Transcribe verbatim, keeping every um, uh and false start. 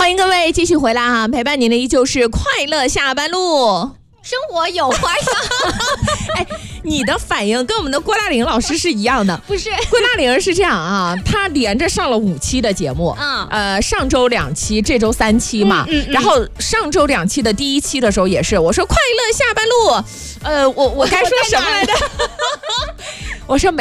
欢迎各位继续回来啊！陪伴您的依旧是快乐下班路。 生活有花样。 哎，你的反应跟我们的郭大玲老师是一样的。 不是， 郭大玲是这样啊，她连着上了五期的节目， 嗯， 呃，上周两期，这周三期嘛， 嗯嗯嗯、 然后上周两期的第一期的时候也是，我说快乐下班路，呃，我我该说什么来着？我说没